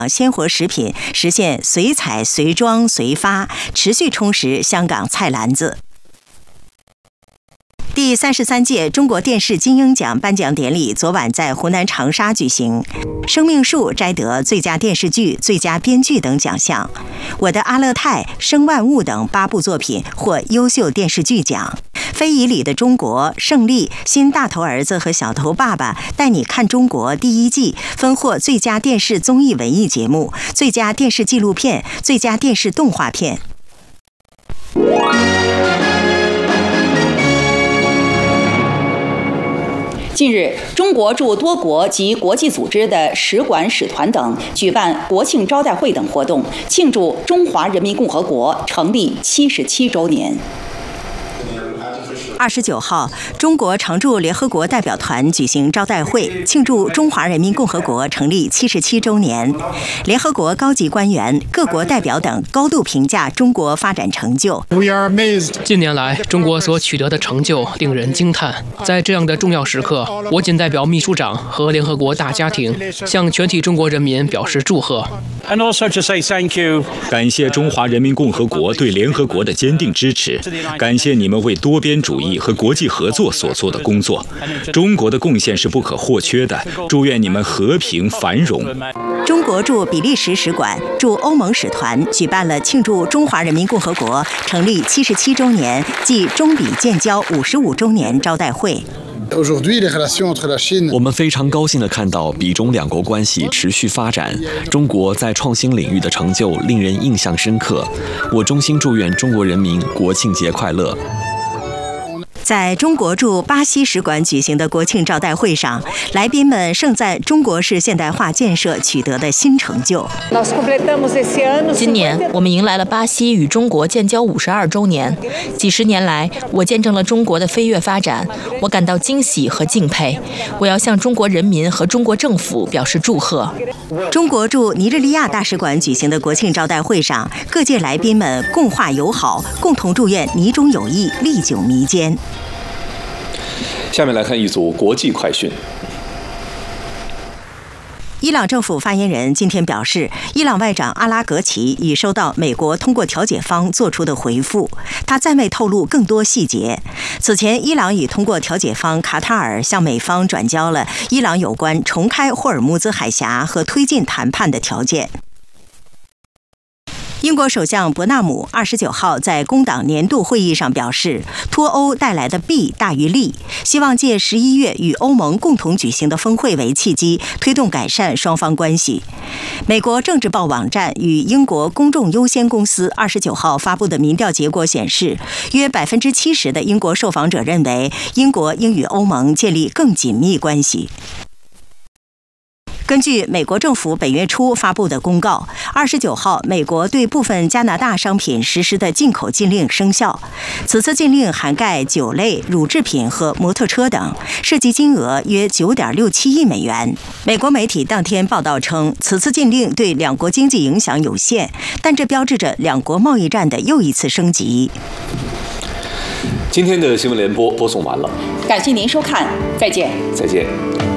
鲜活食品，实现随采随装随发，持续充实香港菜篮子。第33届中国电视金鹰奖颁奖典礼昨晚在湖南长沙举行，《生命树》摘得最佳电视剧、最佳编剧等奖项，《我的阿勒泰》、《生万物》等8部作品获优秀电视剧奖。非遗里的中国、胜利、新大头儿子和小头爸爸带你看中国第1季分获最佳电视综艺文艺节目、最佳电视纪录片、最佳电视动画片。 近日，中国驻多国及国际组织的使馆、使团等举办国庆招待会等活动，庆祝中华人民共和国成立77周年。 29号，中国常驻联合国代表团举行招待会，庆祝中华人民共和国成立77周年。联合国高级官员、各国代表等高度评价中国发展成就。 近年来，中国所取得的成就令人惊叹。在这样的重要时刻，我谨代表秘书长和联合国大家庭，向全体中国人民表示祝贺。 感谢中华人民共和国对联合国的坚定支持，感谢你们为多边主义和国际合作所做的工作，中国的贡献是不可或缺的。祝愿你们和平繁荣。 中国驻比利时使馆、驻欧盟使团举办了庆祝中华人民共和国成立77周年暨中比建交55周年招待会。 我们非常高兴地看到比中两国关系持续发展，中国在创新领域的成就令人印象深刻。我衷心祝愿中国人民国庆节快乐。 在中国驻巴西使馆举行的国庆招待会上，来宾们盛赞中国式现代化建设取得的新成就。 今年我们迎来了巴西与中国建交52周年，几十年来，我见证了中国的飞跃发展，我感到惊喜和敬佩。我要向中国人民和中国政府表示祝贺。 中国驻尼日利亚大使馆举行的国庆招待会上，各界来宾们共话友好，共同祝愿尼中友谊历久弥坚。 下面来看一组国际快讯。 伊朗政府发言人今天表示，伊朗外长阿拉格齐已收到美国通过调解方做出的回复，他暂未透露更多细节。此前，伊朗已通过调解方卡塔尔向美方转交了伊朗有关重开霍尔木兹海峡和推进谈判的条件。英国首相伯纳姆29号在工党年度会议上表示，脱欧带来的弊大于利，希望借11月与欧盟共同举行的峰会为契机，推动改善双方关系。美国政治报网站与英国公众优先公司29号发布的民调结果显示，约70%的英国受访者认为英国应与欧盟建立更紧密关系。根据美国政府本月初发布的公告，29号，美国对部分加拿大商品实施的进口禁令生效。此次禁令涵盖酒类、乳制品和摩托车等，涉及金额约9.67亿美元。美国媒体当天报道称，此次禁令对两国经济影响有限，但这标志着两国贸易战的又一次升级。 今天的新闻联播播送完了， 感谢您收看，再见。 再见。